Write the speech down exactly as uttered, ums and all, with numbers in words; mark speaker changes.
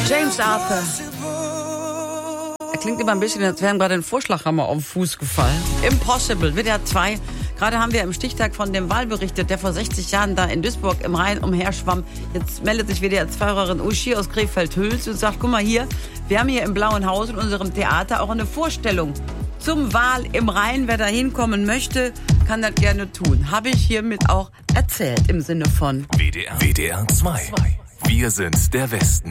Speaker 1: James Arthur. Er klingt immer ein bisschen, als wäre ihm gerade ein Vorschlaghammer auf den Fuß gefallen. Impossible, W D R zwei. Gerade haben wir im Stichtag von dem Wal berichtet, der vor sechzig Jahren da in Duisburg im Rhein umherschwamm. Jetzt meldet sich W D R zwei-Hörerin Uschi aus Krefeld-Hüls und sagt, guck mal hier, wir haben hier im Blauen Haus in unserem Theater auch eine Vorstellung zum Wal im Rhein. Wer da hinkommen möchte, kann das gerne tun. Habe ich hiermit auch erzählt im Sinne von
Speaker 2: W D R zwei. Wir sind der Westen.